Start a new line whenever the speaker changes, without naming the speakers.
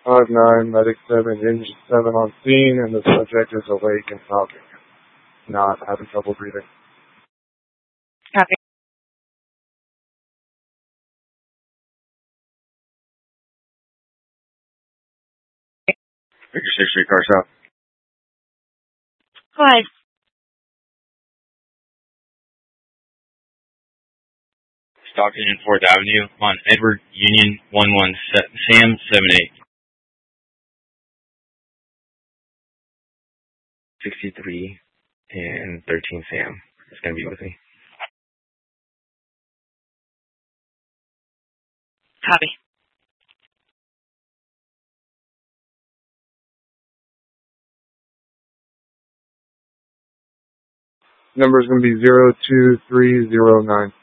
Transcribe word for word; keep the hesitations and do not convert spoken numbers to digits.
five nine, medic seven, engine seven on scene, and the subject is awake and talking, not having trouble breathing.
Copy.
Victor six three, car south.
Go ahead.
Stockton and fourth Avenue on Edward Union one one, Sam seven eight.
sixty-three and thirteen Sam is going to be with me.
Copy.
Number is going to be zero two three zero nine.